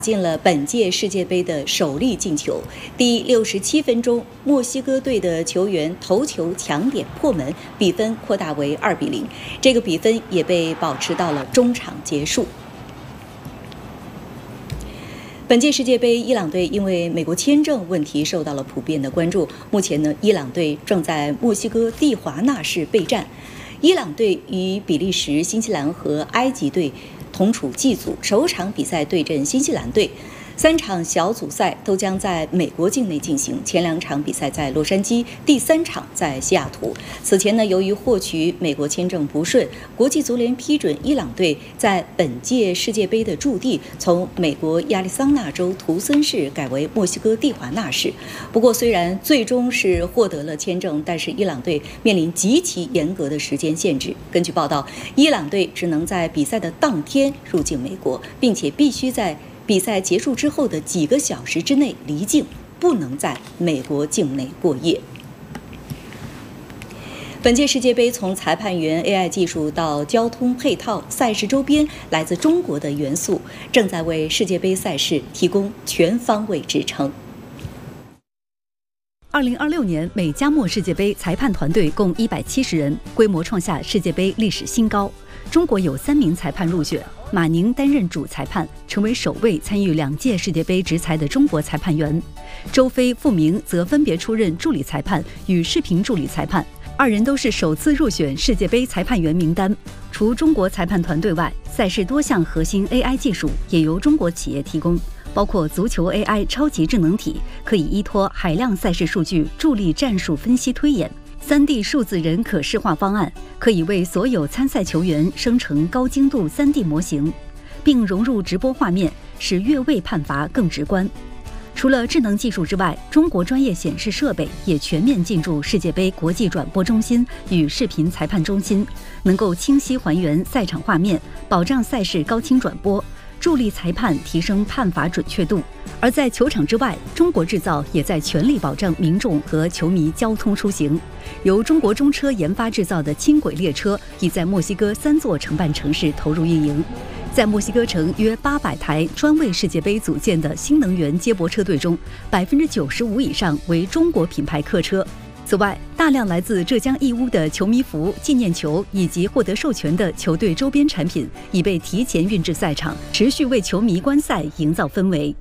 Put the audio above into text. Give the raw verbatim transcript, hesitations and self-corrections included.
进了本届世界杯的首粒进球。第六十七分钟，墨西哥队的球员头球抢点破门，比分扩大为二比零。这个比分也被保持到了中场结束。本届世界杯，伊朗队因为美国签证问题受到了普遍的关注。目前呢，伊朗队正在墨西哥蒂华纳市备战。伊朗队与比利时、新西兰和埃及队同处 G 组，首场比赛对阵新西兰队。三场小组赛都将在美国境内进行，前两场比赛在洛杉矶，第三场在西雅图。此前呢，由于获取美国签证不顺，国际足联批准伊朗队在本届世界杯的驻地从美国亚利桑那州图森市改为墨西哥蒂华纳市。不过，虽然最终是获得了签证，但是伊朗队面临极其严格的时间限制。根据报道，伊朗队只能在比赛的当天入境美国，并且必须在比赛结束之后的几个小时之内离境，不能在美国境内过夜。本届世界杯从裁判员、A I 技术到交通配套、赛事周边，来自中国的元素正在为世界杯赛事提供全方位支撑。 二零二六年美加墨世界杯裁判团队共一百七十人，规模创下世界杯历史新高。中国有三名裁判入选，马宁担任主裁判，成为首位参与两届世界杯执裁的中国裁判员。周飞、傅明则分别出任助理裁判与视频助理裁判，二人都是首次入选世界杯裁判员名单。除中国裁判团队外，赛事多项核心 A I 技术也由中国企业提供，包括足球 A I 超级智能体，可以依托海量赛事数据助力战术分析推演。三 D 数字人可视化方案可以为所有参赛球员生成高精度 三 D 模型，并融入直播画面，使越位判罚更直观。除了智能技术之外，中国专业显示设备也全面进驻世界杯国际转播中心与视频裁判中心，能够清晰还原赛场画面，保障赛事高清转播，助力裁判提升判罚准确度。而在球场之外，中国制造也在全力保障民众和球迷交通出行。由中国中车研发制造的轻轨列车已在墨西哥三座承办城市投入运营。在墨西哥城约八百台专为世界杯组建的新能源接驳车队中，百分之九十五以上为中国品牌客车。此外，大量来自浙江义乌的球迷服、纪念球以及获得授权的球队周边产品已被提前运至赛场，持续为球迷观赛营造氛围。